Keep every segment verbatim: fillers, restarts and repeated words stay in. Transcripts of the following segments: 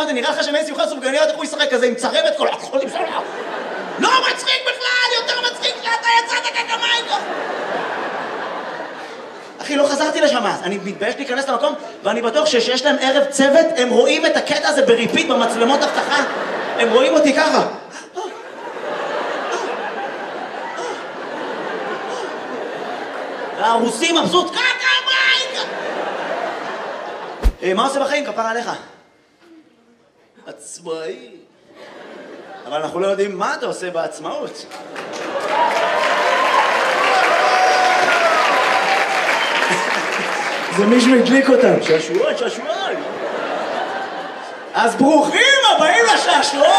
זה? נראה לך שמייסי יוכל סופגניות, איך הוא ישחק כזה עם צרבת כל החולים שלו? לא מצחיק בכלל, יותר מצחיק שאתה יצאת ככמיים. אחי, לא חזרתי לשם אז. אני מתבייש להיכנס למקום, ואני בטוח שיש להם ערב צוות, הם רואים את הקטע הזה בריפיט במצלמות הבטחה. הם רואים אותי ככה. הרוסים מבסוט, ככה, מה עושה בחיים? כפרה עליך. עצמאי. אבל אנחנו לא יודעים מה אתה עושה בעצמאות. זה מישהו הדליק אותם. שעשועון, שעשועון. אז ברוכים הבאים לשעשועון!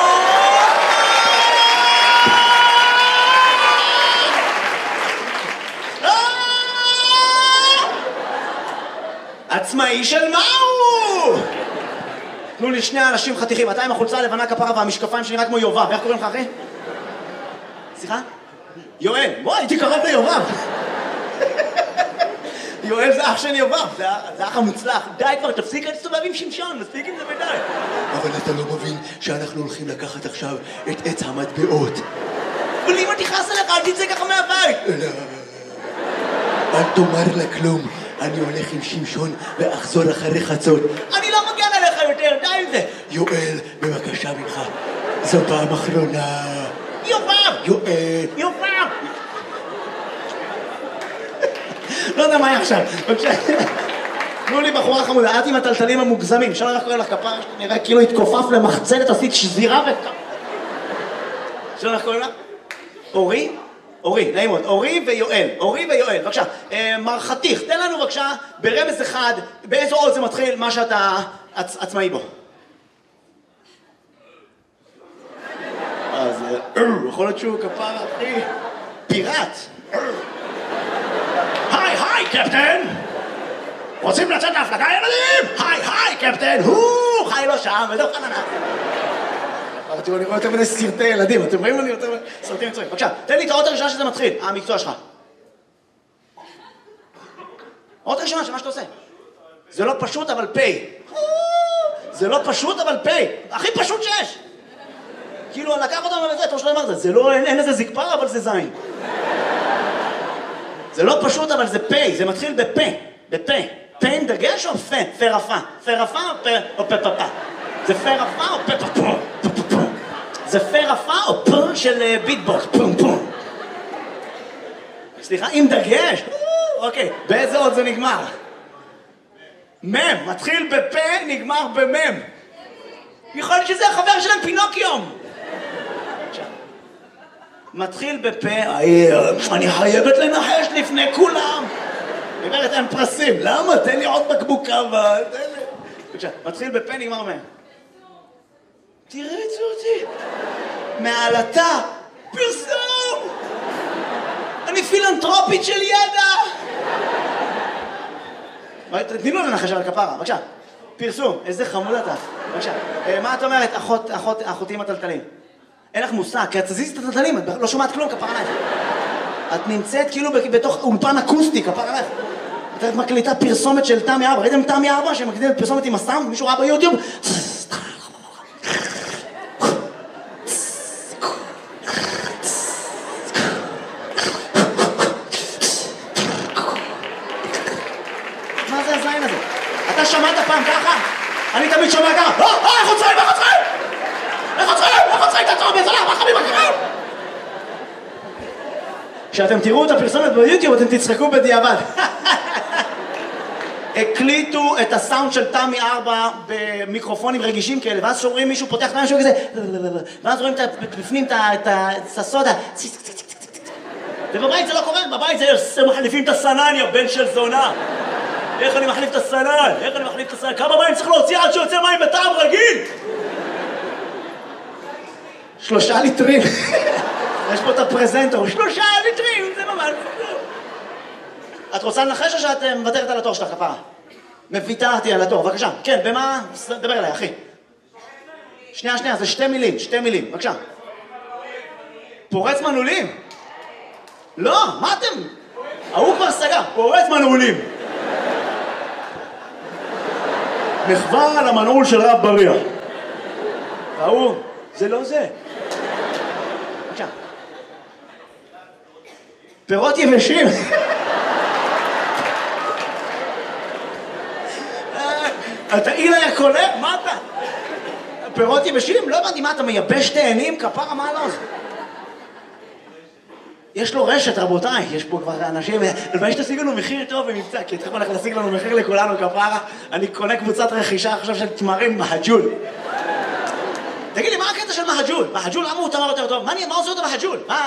עצמאי של מהו? תנו לי שני אנשים חתיכים, אתה עם החולצה הלבנה כפרה והמשקפיים שנראה כמו יובב. איך קוראים לך אחי? סליחה? יואל. בוא, הייתי קרוב ליובב. יואל זה אח של יובב, זה אח המוצלח. די כבר, תפסיק להסתובב עם שמשון, תפסיק עם זה ודי. אבל אתה לא מבין שאנחנו הולכים לקחת עכשיו את עץ המטבעות. אבל אם אני תכעס עליך, אל תצא ככה מהבית. אל תאמר לה כלום. אני הולך עם שמשון ואחזור אחרי חצות. אני לא מגן עליך יותר, די עם זה. יואל, בבקשה ממך. זו פעם אחרונה. יובב! יואל. יובב! לא יודע מה היה עכשיו. בבקשה. תנו לי בחורה חמודה, את עם הטלטלים המוגזמים. שלא איך קורא לך כפרה, נראה כאילו התכופף למחצלת, עשית שזירה וכ... שלא איך קוראים לה? אורי? אורי, נעים מאוד. אורי ויואל. אורי ויואל, בבקשה. מר חתיך, תן לנו בבקשה ברמז אחד, באיזו עוד זה מתחיל מה שאתה עצמאי בו. אז יכול להיות שהוא כפרה, אחי. פיראט. היי, היי, קפטן! רוצים לצאת להפלגה, ילדים? היי, היי, קפטן! הו, חי לו שם, ודו חננה. תראו, אני רואה יותר מדי סרטי ילדים, אתם רואים אני יותר מדי סרטים מצויים. בבקשה, תן לי את האות הראשונה שזה מתחיל, המקצוע שלך. האות הראשונה של מה שאתה עושה. זה לא פשוט, אבל פי. זה לא פשוט, אבל פי. הכי פשוט שיש. כאילו, לקח אותם על זה, תור שלא אמר זה. זה לא, אין איזה זקפר, אבל זה זין. זה לא פשוט, אבל זה פי. זה מתחיל בפה. בפה. פה עם דגש או פה? פה רפה. פה רפה או פה או פה פפה? זה פה רפה או פה פפה? זה פה רפה או פה של ביטבוקס? פום פום. סליחה, עם דגש? אוקיי, באיזה עוד זה נגמר? מם, מתחיל בפה, נגמר במם. יכול להיות שזה החבר שלהם פינוקיום. מתחיל בפה, אני חייבת לנחש לפני כולם. אני אומרת, אין פרסים. למה? תן לי עוד בקבוקה, אבל... מתחיל בפה, נגמר מהם. תראיצו אותי. מעלתה, פרסום! אני פילנטרופית של ידע! תני לו לנחש על הכפרה, בבקשה. פרסום, איזה חמוד אתה. בבקשה. מה את אומרת, אחות, אחות, אחותים הטלטלים? אין לך מושג, כי את תזיזי את הטלטלים, את לא שומעת כלום, כפרה עליך. את נמצאת כאילו בתוך אולפן אקוסטי, כפרה עליך. את מקליטה פרסומת של תמי ארבע. ראיתם תמי ארבע שמקליטה פרסומת עם הסאונד? מישהו ראה ביוטיוב? מה זה הזין הזה? אתה שמעת פעם ככה? אני תמיד שומע ככה. אה, איך עוצרים, איך עוצרים? איך עוצרים, איך עוצרים? תעצור בזולה, מה חמים אחרים? כשאתם תראו את הפרסומת ביוטיוב, אתם תצחקו בדיעבד. הקליטו את הסאונד של תמי ארבע במיקרופונים רגישים כאלה, ואז שומעים מישהו פותח את משהו כזה, ואז רואים בפנים את הסודה. ובבית זה לא קורה, בבית זה מחליפים את הסנן, יא בן של זונה. איך אני מחליף את הסנן? איך אני מחליף את הסנן? כמה מים צריך להוציא עד שיוצא מים בטעם רגיל? שלושה ליטרים. יש פה את הפרזנטור, שלושה ליטרים, זה ממש... את רוצה לנחש או שאת מוותרת על התור שלך, כפרה? מוותרתי על התור, בבקשה. כן, במה? דבר אליי, אחי. שנייה, שנייה, זה שתי מילים, שתי מילים, בבקשה. פורץ מנעולים? לא, מה אתם? ההוא כבר סגר, פורץ מנעולים. מחווה על המנעול של רב בריח. ראו, זה לא זה. בבקשה. פירות יבשים. אתה אילה יא קולה? מה אתה? פירות יבשים? לא הבנתי, מה אתה מייבש תאנים? כפרה, מה לא זה? יש לו רשת, רבותיי, יש פה כבר אנשים, לפעמים שתשיג לנו מחיר טוב במבצע, כי תכף הולך להשיג לנו מחיר לכולנו, כפרה, אני קונה קבוצת רכישה עכשיו של תמרים מהג'ול. תגיד לי, מה הקטע של מהג'ול? מהג'ול, למה הוא תמר יותר טוב? מה עושה אותו מהג'ול? מה?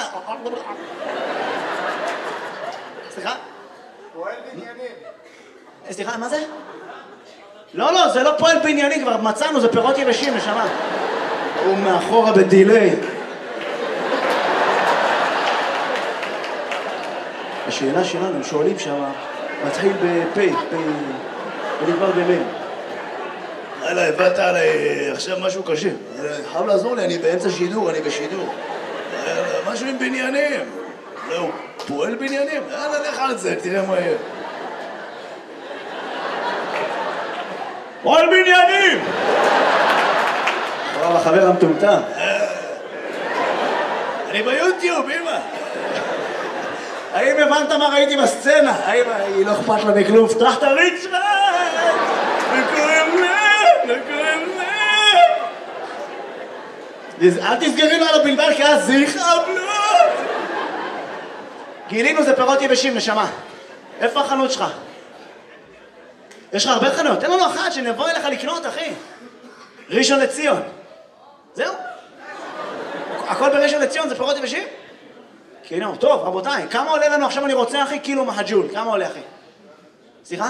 סליחה? פועל בניינים. סליחה, מה זה? לא, לא, זה לא פועל בניינים, כבר מצאנו, זה פירות יבשים, נשמה. הוא מאחורה בדילי. השאלה שלנו, הם שואלים שם, מתחיל בפי, פי, ונגמר במין. הלאה, הבאת עליי עכשיו משהו קשה. חייב לעזור לי, אני באמצע שידור, אני בשידור. משהו עם בניינים. לא, הוא פועל בניינים? יאללה, לך על זה, תראה מה יהיה. פועל בניינים! וואו, החבר המטומטם. אני ביוטיוב, אמא. האם הבנת מה ראיתי בסצנה? האם היא לא אכפת לה מכלום? פתח את הריץ' וקוראים לה, וקוראים לה. אל תסגרי לו על הבלבל, כי אז זה יכאבלות! גילינו זה פירות יבשים, נשמה. איפה החנות שלך? יש לך הרבה חנות. תן לנו אחת שנבוא אליך לקנות, אחי. ראשון לציון. זהו? הכל בראשון לציון זה פירות יבשים? כאילו, טוב, רבותיי, כמה עולה לנו עכשיו אני רוצה, אחי, קילו מהג'ול? כמה עולה, אחי? סליחה?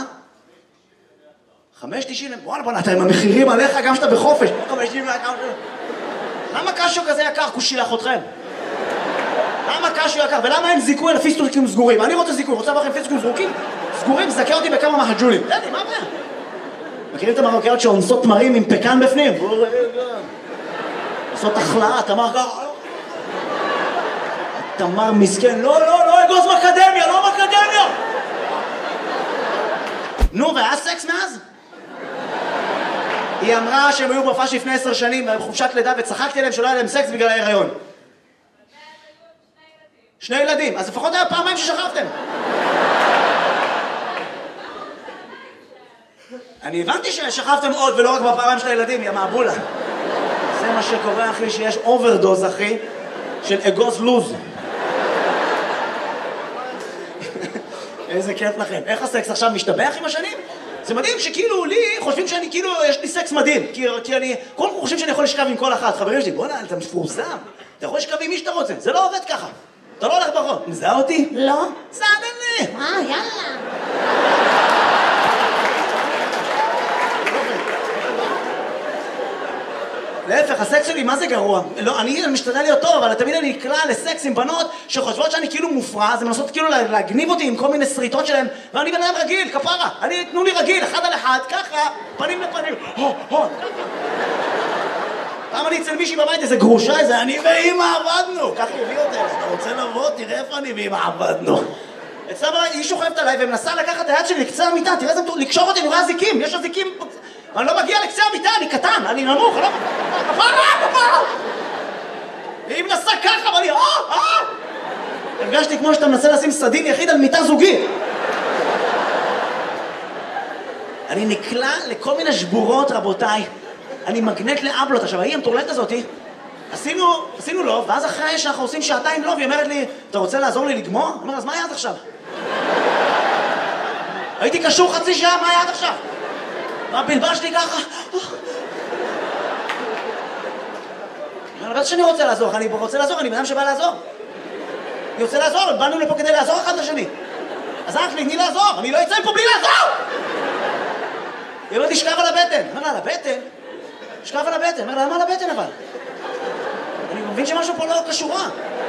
חמש תשעים, וואלה, בוא נתן עם המחירים עליך גם שאתה בחופש. חמש תשעים, למה קשו כזה יקר? כושילח אתכם. למה קשו יקר? ולמה אין זיכוי על פיסטוקים סגורים? אני רוצה זיכוי, רוצה לכם פיסטוקים סגורים? סגורים, זכה אותי בכמה מהג'ולים. תן לי, מה הבעיה? מכירים את המרוקאיות שאונסות תמרים עם פקן בפנים? עושות החלאה, תמר ככה. תמר מסכן, לא, לא, לא אגוז מקדמיה, לא מקדמיה! נו, והיה סקס מאז? היא אמרה שהם היו בהופעה לפני עשר שנים, בחופשת לידה, וצחקתי עליהם שלא היה להם סקס בגלל ההיריון. שני ילדים, אז לפחות היה פעמיים ששכבתם. אני הבנתי ששכבתם עוד ולא רק בפעמיים של הילדים, יא מעבולה. זה מה שקורה, אחי, שיש אוברדוז, אחי, של אגוז לוז. איזה כיף לכם. איך הסקס עכשיו משתבח עם השנים? זה מדהים שכאילו לי חושבים שאני כאילו, יש לי סקס מדהים. כי, כי אני, כל כך חושבים שאני יכול לשכב עם כל אחת. חברים שלי, בוא נע, אתה מפורסם. אתה יכול לשכב עם מי שאתה רוצה. זה לא עובד ככה. אתה לא הולך ברחוב. מזהה אותי? לא. סעדן לי. אה, יאללה. להפך, הסקס שלי, מה זה גרוע? לא, אני משתדל להיות טוב, אבל תמיד אני נקלע לסקס עם בנות שחושבות שאני כאילו מופרע, אז הן מנסות כאילו להגניב אותי עם כל מיני סריטות שלהם, ואני בן אדם רגיל, כפרה. אני, תנו לי רגיל, אחד על אחד, ככה, פנים לפנים. הו, הו, ככה. פעם אני אצל מישהי בבית, איזה גרושה, איזה אני ואמא עבדנו. ככה הביא אותי, אתה רוצה לבוא, תראה איפה אני ואמא עבדנו. אצלה בבית, היא שוכבת עליי ומנסה לקחת את היד שלי לקצה המיטה, תראה איזה, לקשור אותי, אני רואה זיקים, יש זיקים. אני לא מגיע לקצה המיטה, אני קטן, אני נמוך, אני לא... כפרה, כפרה! והיא מנסה ככה, ואני... אה, אה! הרגשתי כמו שאתה מנסה לשים סדין יחיד על מיטה זוגית. אני נקלע לכל מיני שבורות, רבותיי. אני מגנט לאבלות. עכשיו, ההיא המטורללת הזאתי, עשינו, עשינו לוב, ואז אחרי שאנחנו עושים שעתיים לוב, היא אומרת לי, אתה רוצה לעזור לי לגמור? אני אומר, אז מה היה עד עכשיו? הייתי קשור חצי שעה, מה היה עד עכשיו? מה בלבש לי ככה? אני בטח שאני רוצה לעזור, אני רוצה לעזור, אני בן אדם שבא לעזור. אני רוצה לעזור, באנו לפה כדי לעזור אחד לשני. אז אח לי, תני לעזור, אני לא אצא מפה בלי לעזור! היא אומרת לי, שכב על הבטן. אומר לה, על הבטן? שכב על הבטן. אומר לה, למה על הבטן אבל? אני מבין שמשהו פה לא קשורה.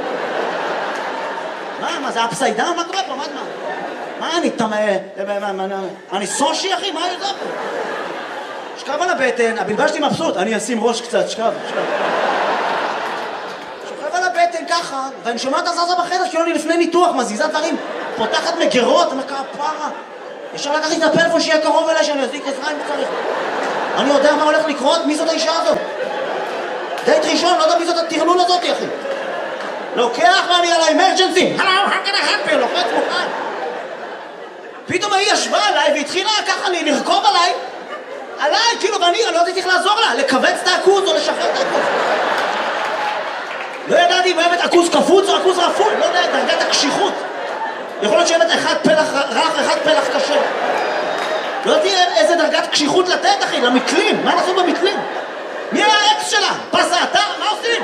מה, מה, זה אפסיידן? מה קורה פה? מה, מה? מה, אני תמה... אני סושי, אחי? מה יותר פה? שכב על הבטן, הבלבש לי מבסוט. אני אשים ראש קצת, שכב, שכב. שוכב על הבטן ככה, ואני שומע את הזזה בחדר, כאילו אני לפני ניתוח, מזיזה דברים, פותחת מגרות, אני אומר, כפרה. אפשר לקחת את הפלאפון שיהיה קרוב אליי, שאני אזיק עזרה אם צריך. אני יודע מה הולך לקרות, מי זאת האישה הזאת? דייט ראשון, לא יודע מי זאת הטרלול הזאת, אחי. לוקח ואני על האמרג'נסי, הלו, how can I help you? לוחץ מוכן. פתאום היא ישבה עליי והתחילה ככה לי לרכוב עליי, עליי, כאילו, ואני לא ידעתי איך לעזור לה, לכווץ את העכוז או לשחרר את העכוז. לא ידעתי אם באמת עכוז קפוץ או עכוז רפול, לא יודע, דרגת הקשיחות. יכול להיות שבאמת אחד פלח רך, אחד פלח קשה. לא ידעתי איזה דרגת קשיחות לתת, אחי, למתלים, מה נעשו במתלים? מי היה האקס שלה? פס האתר? מה עושים?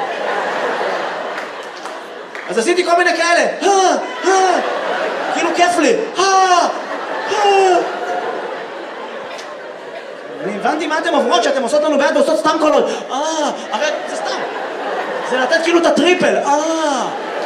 אז עשיתי כל מיני כאלה, אה, אה, כאילו כיף לי, אה, אה. אני הבנתי מה אתם עוברות שאתם עושות לנו ביד ועושות סתם קולות, אה, הרי זה סתם. זה לתת כאילו את הטריפל, אה.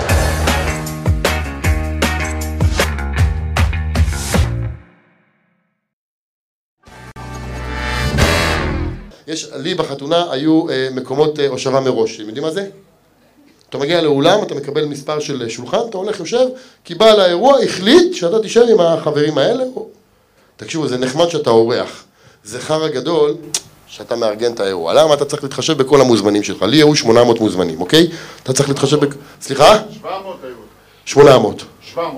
יש, לי בחתונה היו אה, מקומות אה, הושבה מראש, אתם יודעים מה זה? אתה מגיע לאולם, אתה מקבל מספר של שולחן, אתה הולך יושב, כי בעל האירוע החליט שאתה תישב עם החברים האלה. או... תקשיבו, זה נחמד שאתה אורח. זה חרא גדול שאתה מארגן את האירוע. למה? אתה צריך להתחשב בכל המוזמנים שלך. לי היו שמונה מאות מוזמנים, אוקיי? אתה צריך להתחשב ב... סליחה? שבע מאות היו. שמונה מאות. שבע מאות.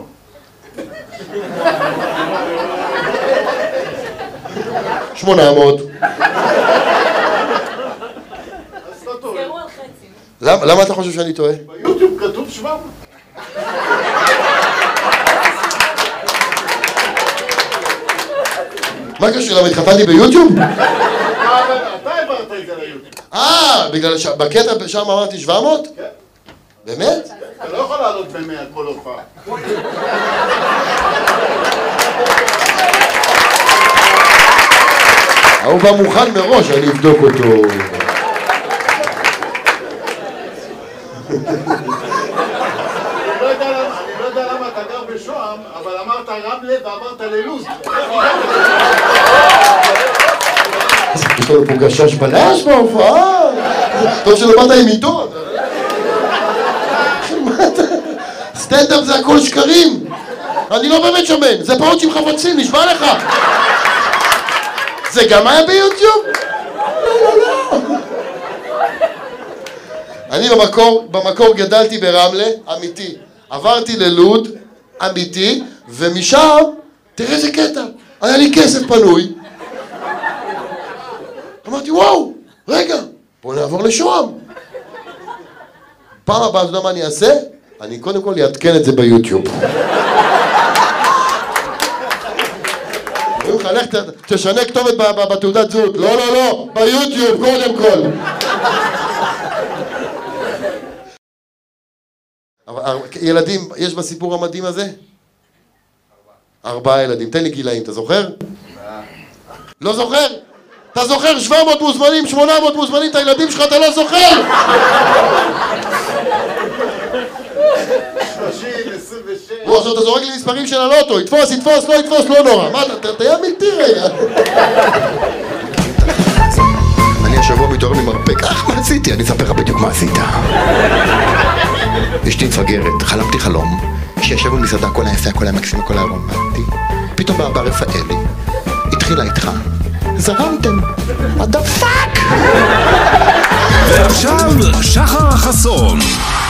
שמונה מאות. למה, למה אתה חושב שאני טועה? ביוטיוב כתוב שבע מאות. מה קשור? למה התחתנתי ביוטיוב? אתה העברת את זה ליוטיוב. אה, בגלל שבקטע שם אמרתי שבע מאות? כן. באמת? אתה לא יכול לעלות במאה כל הופעה. הוא בא מוכן מראש, אני אבדוק אותו. אני לא יודע למה אתה גר בשוהם, אבל אמרת רמלה ואמרת ללוז. יש לנו פה גשש בלש בהופעה. טוב שלא באת עם עיתון. סטנדאפ זה הכל שקרים. אני לא באמת שמן, זה פעות עם חבצים, נשבע לך. זה גם היה ביוטיוב? לא, לא, לא. אני במקור, במקור גדלתי ברמלה, אמיתי. עברתי ללוד, אמיתי, ומשם, תראה איזה קטע, היה לי כסף פנוי. אמרתי, וואו, רגע, בוא נעבור לשוהם. פעם הבאה, אתה יודע מה אני אעשה? אני קודם כל אעדכן את זה ביוטיוב. אומרים לך, לך תשנה כתובת בתעודת זהות. לא, לא, לא, ביוטיוב קודם כל. ילדים, יש בסיפור המדהים הזה? ארבעה ילדים. תן לי גילאים, אתה זוכר? לא זוכר? אתה זוכר שבע מאות מוזמנים, שמונה מאות מוזמנים, את הילדים שלך אתה לא זוכר? שלושים, עשרים ושש. הוא עכשיו אתה זורק לי מספרים של הלוטו, יתפוס, יתפוס, לא יתפוס, לא נורא. מה, אתה תהיה מלתי רגע. אני השבוע מתעורר ממרפק, אך מה עשיתי? אני אספר לך בדיוק מה עשית. אשתי מפגרת, חלמתי חלום, שישב במסעדה, הכל היה יפה, הכל היה מקסים, הכל היה רומנטי. פתאום בא רפאלי, התחילה איתך, זרמתם, what the fuck? ועכשיו שחר חסון